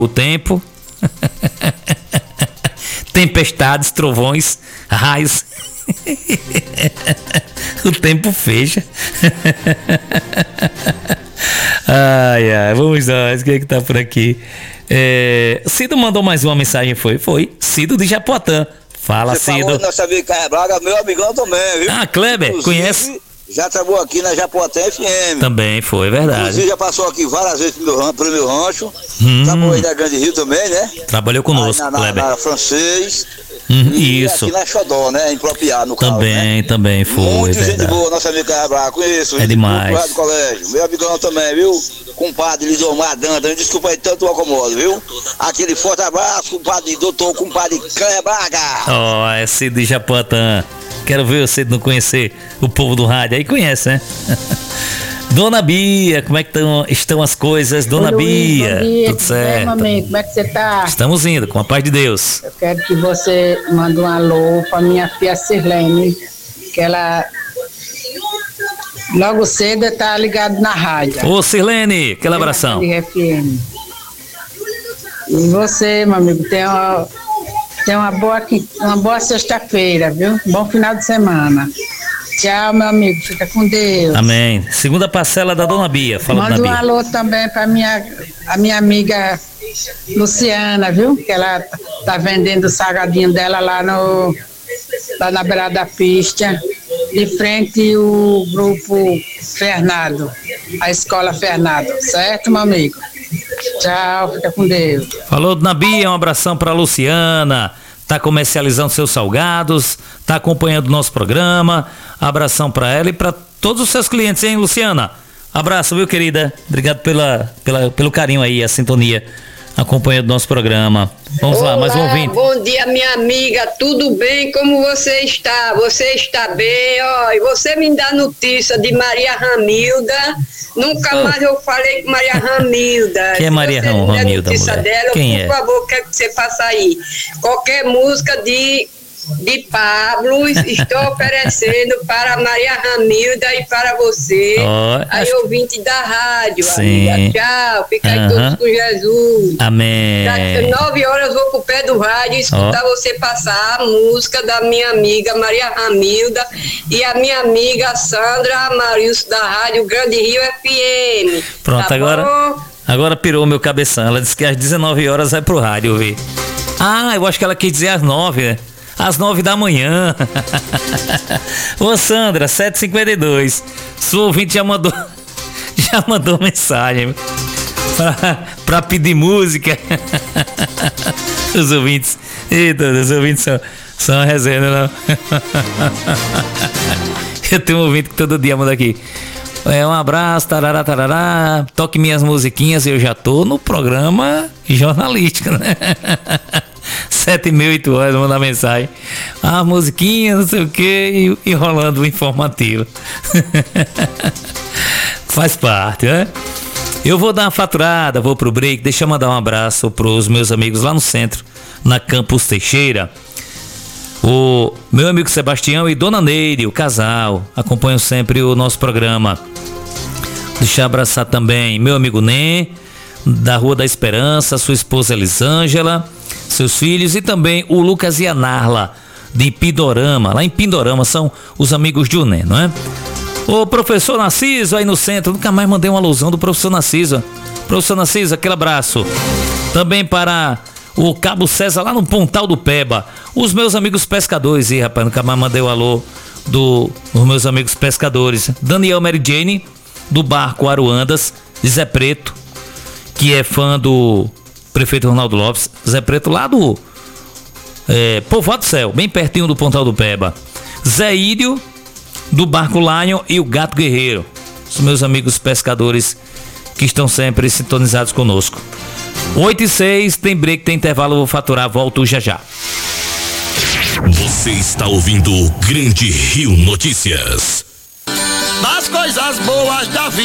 o tempo. Tempestades, trovões, raios. O tempo fecha. Ai, vamos nós. Quem é que tá por aqui? Cido mandou mais uma mensagem, foi Cido de Japoatã. Fala, Você Cido. falou, nosso amigo Caio Braga, meu amigão também, viu? Kleber, Inclusive, conhece? Já trabalhou aqui na Japoatã FM. Também foi, verdade. Inclusive já passou aqui várias vezes pro meu rancho. Trabalhou aí na Grande Rio também, né? Trabalhou conosco, Kleber. Na Francês. Isso. Aqui na Xodó, né? Em Propiá, no carro, Também foi, muito verdade. gente boa, nosso amigo Caio Braga, conheço. É demais. Do colégio. Meu amigão também, viu? Compadre Lidomar Danda, desculpa aí tanto o acomodo, viu? Aquele forte abraço, compadre doutor, compadre Caio Braga. É Cido de Japoatã. Quero ver você não conhecer o povo do rádio. Aí conhece, né? Dona Bia, como é que estão as coisas? Dona Bia, bom dia, tudo certo? Mamãe, como é que você tá? Estamos indo, com a paz de Deus. Eu quero que você mande um alô pra minha filha Sirlene, que ela logo cedo tá ligada na rádio. Ô Sirlene, aquele abração. FM. E você, meu amigo, tem uma boa sexta-feira, viu? Bom final de semana. Tchau, meu amigo. Fica com Deus. Amém. Segunda parcela da Dona Bia. Fala, Manda Dona um Bia. alô também pra a minha amiga Luciana, viu? Que ela tá vendendo o salgadinho dela lá na beira da pista, de frente o grupo Fernando, a escola Fernando. Certo, meu amigo? Tchau, fica com Deus. Falou, Dona Bia, um abração pra Luciana. Tá comercializando seus salgados, tá acompanhando o nosso programa. Abração pra ela e pra todos os seus clientes, hein, Luciana? Abraço, viu, querida? Obrigado pelo carinho aí, a sintonia, acompanhando o nosso programa. Vamos lá, mais um ouvinte. Bom dia, minha amiga, tudo bem? Como você está? Você está bem? Ó, e você me dá notícia de Maria Ramilda. Nunca mais eu falei com Maria Ramilda. Quem é Maria Ramilda, mulher? Dela, Quem por favor, quero que você faça aí. Qualquer música de Pablo, estou oferecendo para Maria Ramilda e para você, aí ouvinte da rádio, amiga. Tchau, fica aí todos com Jesus. Amém. Às 9 horas eu vou pro pé do rádio escutar você passar a música da minha amiga Maria Ramilda e a minha amiga Sandra Amarilson da rádio Grande Rio FM. Pronto, tá agora pirou meu cabeção. Ela disse que às 19 horas vai pro rádio ouvir. Eu acho que ela quis dizer às 9, né? Às 9 da manhã. Ô Sandra, 7h52. Sua ouvinte já mandou mensagem pra pedir música. Os ouvintes. Eita, os ouvintes são uma resenha, não? Eu tenho um ouvinte que todo dia manda aqui. Um abraço, tarará, tarará. Toque minhas musiquinhas, eu já tô no programa jornalístico, né? 7h30, 8 horas, mandar mensagem. Musiquinha, não sei o que, e rolando o informativo. Faz parte, né? Eu vou dar uma faturada, vou pro break. Deixa eu mandar um abraço pros meus amigos lá no centro, na Campos Teixeira. O meu amigo Sebastião e Dona Neide, o casal, acompanham sempre o nosso programa. Deixa eu abraçar também meu amigo Nê, da Rua da Esperança, sua esposa Elisângela, seus filhos, e também o Lucas e a Narla, de Pindorama. Lá em Pindorama são os amigos de Uné, não é? O professor Narciso aí no centro, nunca mais mandei uma alusão do professor Narciso. Professor Narciso, aquele abraço. Também para o Cabo César lá no Pontal do Peba. Os meus amigos pescadores, rapaz, nunca mais mandei o alô dos meus amigos pescadores. Daniel Mary Jane, do Barco Aruandas, de Zé Preto, que é fã do prefeito Ronaldo Lopes. Zé Preto lá do Povoado do Céu, bem pertinho do Pontal do Peba. Zé Ídio, do Barco Lion, e o Gato Guerreiro. Os meus amigos pescadores que estão sempre sintonizados conosco. 8h06, tem break, tem intervalo, eu vou faturar, volto já já. Você está ouvindo Grande Rio Notícias. Das coisas boas da vida.